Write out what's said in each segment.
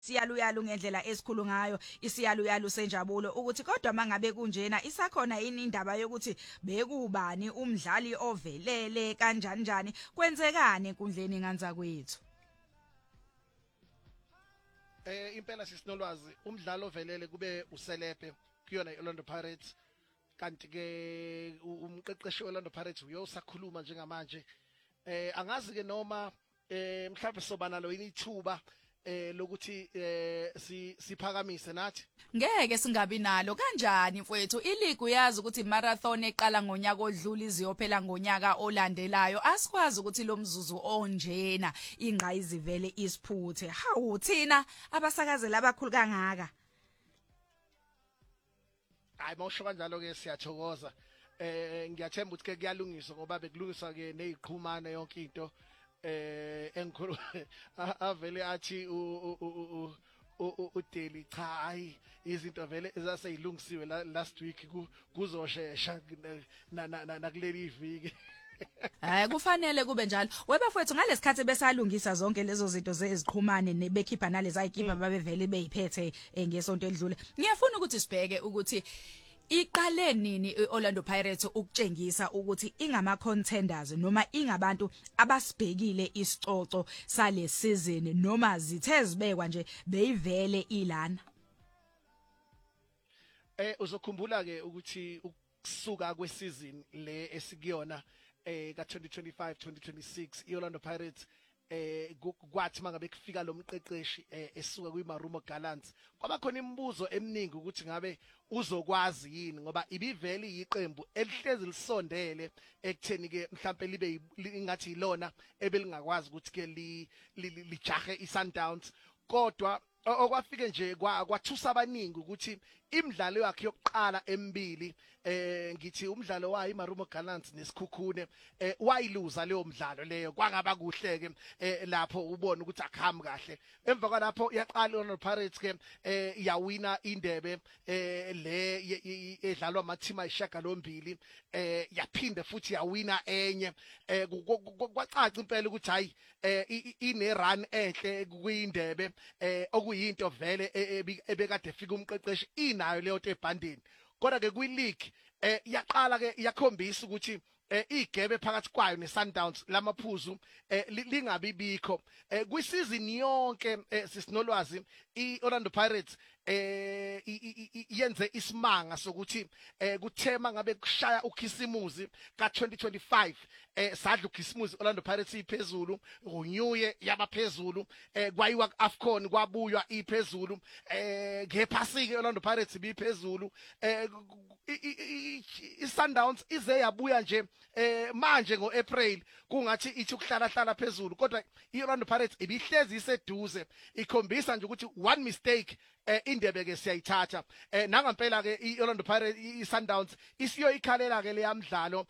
siyaluyalu ngendlela esikhulu ngayo isiyaluyalu senjabulo ukuthi kodwa mangabe kunjena isakhona yini indaba yokuthi bekubani umdlali ovelele kanjani kwenzekani enkundleni nganza kwethu. Impela sisinolwazi umdlalo ovelele kube uSelepe kuyona iOrlando Pirates kanti ke umqeqeshi weOrlando Pirates uyosakhuluma njengamanje angazi ke noma mhlawumbe soba nalo yini ithuba lokuthi siphakamise nathi ngeke singabi nalo kanjani mfowethu iligu yazi ukuthi marathon eqala ngonyaka odlula iziyophela ngonyaka olandelayo asikwazi ukuthi lo mzuzu onjena ingqa izivele isiphuthe hawu thina abasakazela abakhulu kangaka hayi mawusho kanjalo ke siyathokoza ngiyathemba ukuthi ke kuyalungiswa ngoba bekulungiswa ke neziqhumana yonke into enkhulu avele athi uDeli cha hayi izinto vele ezaseyilungisiwe last week kuzoshesha nakuleli iviki hayi kufanele kube njalo webafowethu ngalesikhathi besalungisa zonke lezo zinto zeziqhumane nebekhipha nalezi ayikhipha babevele beyiphethe ngesonto edlule ngiyafuna ukuthi sibheke ukuthi iqale nini iOrlando Pirates ukutshengisa ukuthi ingama contenders noma ingabantu abasibhekile isicoco sale season noma zithe zibekwa nje beyivele ilana uzokhumbula ke ukuthi ukusuka kwesizini le esikuyona ka 2025 2026 iOrlando Pirates kwathi mangabe kufika lo mqeqeshi esuka kwiMarumo Gallants kwaba khona imibuzo eminingi ukuthi ngabe uzokwazi yini ngoba ibivele yiqembu elihlezi lisondele ekutheni ke mhlambe libe ingathi ilona ebelingakwazi ukuthi ke lijahe iSundowns kodwa okwafike nje kwathusa abaningi ukuthi imidlalo yakhe yokuqala emibili ngithi umdlalo wayo iMarumo Gallants nesikhukhune wayiluza leyo mdlalo leyo kwangaba kuhle ke lapho ubona ukuthi akuhambi kahle emva kwalapho yaqala iOrlando Pirates ke yawina indebe le edlalwa ama team ayishagalombili yaphinde futhi yawina enye kwacaca impela ukuthi hayi ine run enhle kuyindebe okuyinto vele ebekade efika umqeqeshi inayo leyo nto ebhandeni kodwa ke kwi-league yaqala ke yakhombisa ukuthi igebe phakathi kwayo neSundowns lamaphuzu lingabi bikho kwisizini yonke sisinolwazi iOrlando Pirates yenze isimanga sokuthi kuthema ngabe kushaya ukhisimuzi ka2025 sadla ukhisimuzi Orlando Pirates iphezulu unyuye yabaphezulu kwayiwa kuAfcon kwabuywa iphezulu ngephasike Orlando Pirates ibiphezulu iSundowns ize yabuya nje manje ngoApril kungathi ithi ukuhlala phezulu kodwa iOrlando Pirates ibihlezi iseduze ikhombisa nje ukuthi one mistake indebe ke siyayithatha nangempela ke iOrlando Pirates iSundowns isiyo ikhalela ke leyamdlalo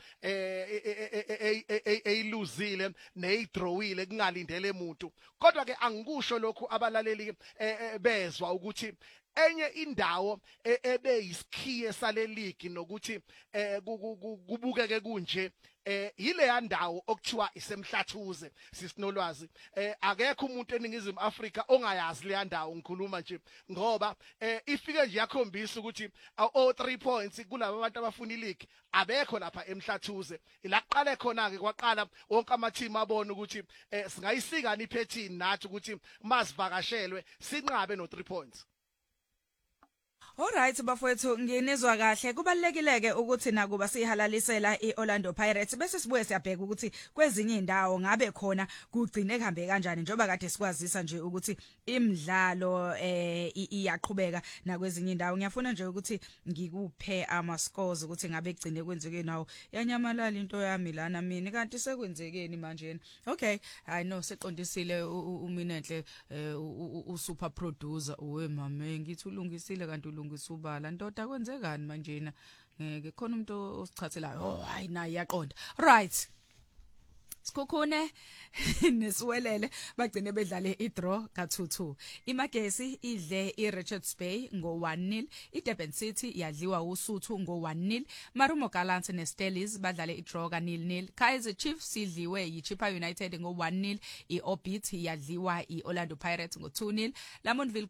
eyiluzile neyidrawile kungalindele umuntu kodwa ke angikusho lokhu abalaleli bezwa ukuthi enye indawo ebeyisikhiye sale league nokuthi kubukeke kunje yile yandawo okuthiwa isemhlathuze sisinolwazi akekho umuntu eningizimu Afrika ongayazi le yandawo ngikhuluma nje ngoba ifike nje yakhombisa ukuthi o 3 points kulabo abantu abafuna ileague abekho lapha emhlathuze la kuqale khona ke kwaqala wonke ama team abona ukuthi singayisikani iphethini nathi ukuthi masivakashelwe sinqabe no 3 points. Alright bafowethu nginizwa kahle kubalekileke ukuthi nakuba sihalalisela iOrlando Pirates bese sibuye siyabheka ukuthi kwezinye indawo ngabe khona kugcine kuhambe kanjani njoba kade sikwazisa nje ukuthi imidlalo iyaqhubeka nakwezinye indawo ngiyafuna nje ukuthi ngikuphe ama scores ukuthi ngabe kugcine kwenzeke nawo yanyamalala into yami lana mina kanti sekwenzekeni manje okay I know seqondisile uminenhle usuper producer owe mama ngithi ulungisile kanti ulungisubala ndoda kwenzekani manje na ngeke khona umuntu osichathelayo oh hayi nayi yaqonda right Sikhukhune nesiwelele bagcine bedlale idraw ka2-2. iMagesi idle iRichards Bay ngo1-0, iDurban City yadliwa uSuthu ngo1-0, Marumo Gallants neStellies badlale idraw ka0-0, Kaizer Chiefs idliwe yiChippa United ngo1-0, iOrbit yadliwa iOrlando Pirates ngo2-0, Lamontville